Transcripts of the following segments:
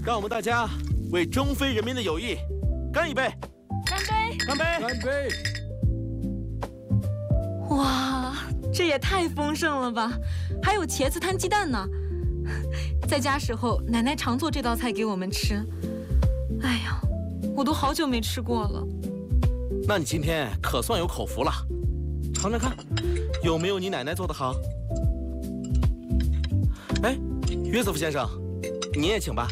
让我们大家为中非人民的友谊干一杯！ 干杯！ 干杯！ 干杯！ 哇，这也太丰盛了吧！还有茄子摊鸡蛋呢。在家时候，奶奶常做这道菜给我们吃。哎呀，我都好久没吃过了。 那你今天可算有口福了，尝尝看，有没有你奶奶做的好？哎，约瑟夫先生，你也请吧。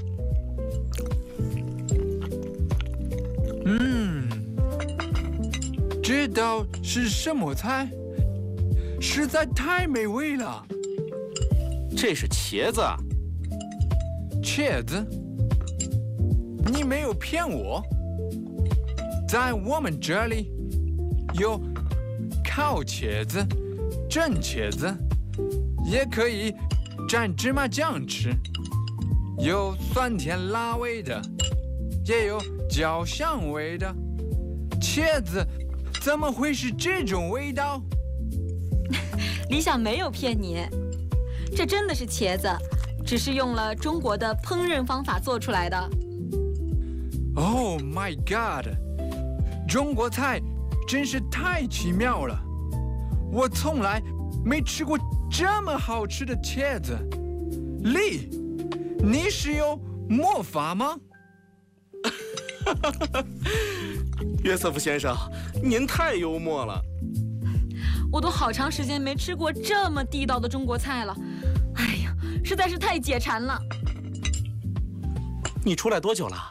这道是什么菜？实在太美味了。 这是茄子。 茄子？你没有骗我。在我们这里有烤茄子、蒸茄子，也可以蘸芝麻酱吃，有酸甜辣味的，也有焦香味的。茄子怎么会是这种味道？ 李想没有骗你，这真的是茄子，只是用了中国的烹饪方法做出来的。 Oh my god！ 中国菜真是太奇妙了，我从来没吃过这么好吃的茄子。丽，你是有魔法吗？ 约瑟夫先生，您太幽默了。 我都好长时间没吃过这么地道的中国菜了，哎呀，实在是太解馋了。 你出来多久了？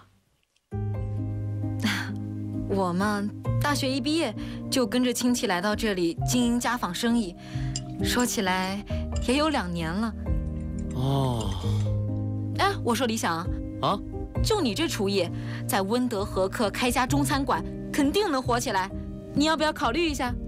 我嘛，大学一毕业就跟着亲戚来到这里经营家纺生意，说起来也有2年了。 哦。 哎，我说李想啊， 就你这厨艺，在温德和克开家中餐馆肯定能火起来，你要不要考虑一下？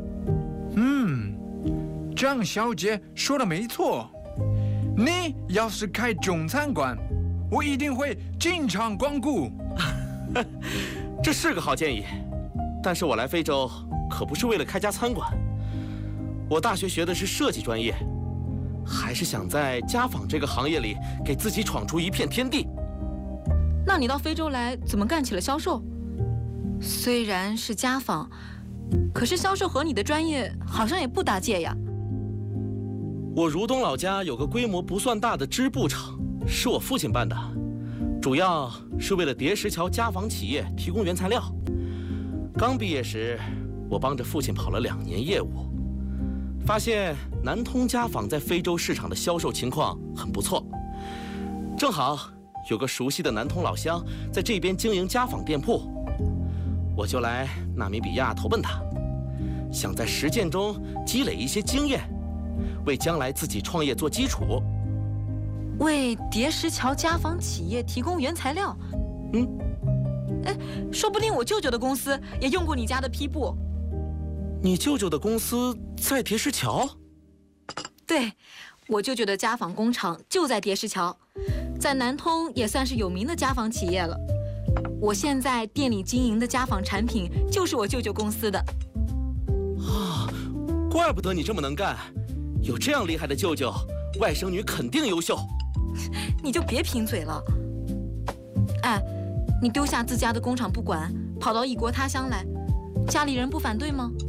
张小姐说的没错，你要是开中餐馆，我一定会经常光顾。 这是个好建议，但是我来非洲可不是为了开家餐馆，我大学学的是设计专业，还是想在家纺这个行业里给自己闯出一片天地。 那你到非洲来怎么干起了销售？虽然是家纺，可是销售和你的专业好像也不搭界呀。 我如东老家有个规模不算大的织布厂，是我父亲办的，主要是为了叠石桥家纺企业提供原材料。刚毕业时，我帮着父亲跑了2年业务，发现南通家纺在非洲市场的销售情况很不错。正好有个熟悉的南通老乡在这边经营家纺店铺，我就来纳米比亚投奔他，想在实践中积累一些经验，为将来自己创业做基础。 为叠石桥家纺企业提供原材料。哎，说不定我舅舅的公司也用过你家的坯布。 你舅舅的公司在叠石桥？ 对，我舅舅的家纺工厂就在叠石桥，在南通也算是有名的家纺企业了。我现在店里经营的家纺产品就是我舅舅公司的。 啊，怪不得你这么能干，有这样厉害的舅舅，外甥女肯定优秀。 你就别贫嘴了。哎，你丢下自家的工厂不管，跑到异国他乡来，家里人不反对吗？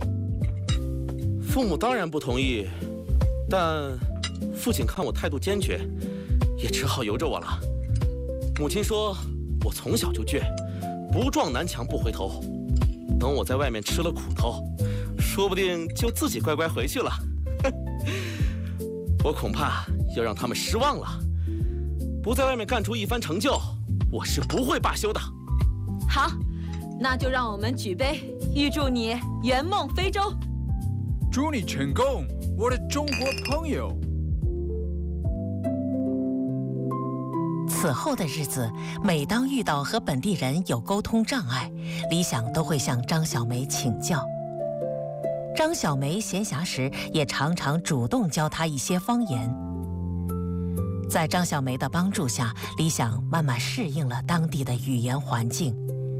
父母当然不同意，但父亲看我态度坚决，也只好由着我了。母亲说我从小就倔，不撞南墙不回头，等我在外面吃了苦头，说不定就自己乖乖回去了。我恐怕要让他们失望了，不在外面干出一番成就，我是不会罢休的。 好，那就让我们举杯，预祝你圆梦非洲。 祝你成功，我的中国朋友。 此后的日子，每当遇到和本地人有沟通障碍，李想都会向张小梅请教。张小梅闲暇时也常常主动教她一些方言。在张小梅的帮助下，李想慢慢适应了当地的语言环境。